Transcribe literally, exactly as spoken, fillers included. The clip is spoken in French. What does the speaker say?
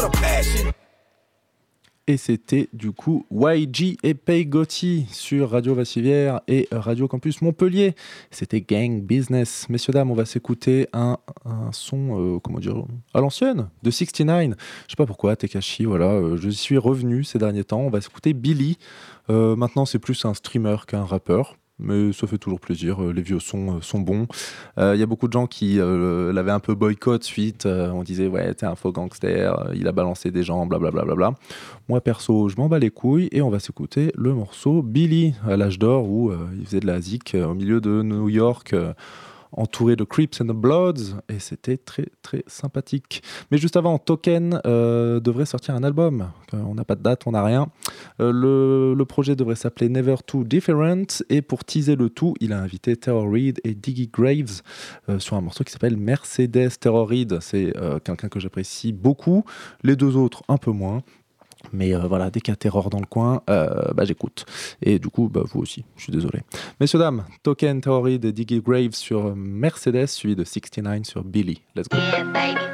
Et c'était du coup Y G et Pay Gotti sur Radio Vassivière et Radio Campus Montpellier. C'était Gang Business. Messieurs, dames, on va s'écouter un, un son, euh, comment dire, à l'ancienne, de soixante-neuf. Je sais pas pourquoi, Tekashi, voilà, euh, je suis revenu ces derniers temps. On va s'écouter Billy. Euh, maintenant, c'est plus un streamer qu'un rappeur. Mais ça fait toujours plaisir, les vieux sons euh, sont bons. Il euh, y a beaucoup de gens qui euh, l'avaient un peu boycott suite. Euh, on disait, ouais, t'es un faux gangster, euh, il a balancé des gens, blablabla. Bla, bla, bla. Moi, perso, je m'en bats les couilles et on va s'écouter le morceau Billy, à l'âge d'or, où euh, il faisait de la zik euh, au milieu de New York, euh, entouré de Crips and the Bloods, et c'était très très sympathique. Mais juste avant, Token euh, devrait sortir un album. On n'a pas de date, on n'a rien. Euh, le, le projet devrait s'appeler Never Too Different, et pour teaser le tout, il a invité Terror Reid et Diggy Graves euh, sur un morceau qui s'appelle Mercedes. Terror Reid, c'est euh, quelqu'un que j'apprécie beaucoup, les deux autres un peu moins. Mais euh, voilà, dès qu'il y a Terror dans le coin, euh, bah, j'écoute. Et du coup, bah, vous aussi, je suis désolé. Messieurs, dames, Token, Terror Reid et Diggy Graves sur Mercedes, suivi de soixante-neuf sur Billy. Let's go. Yeah,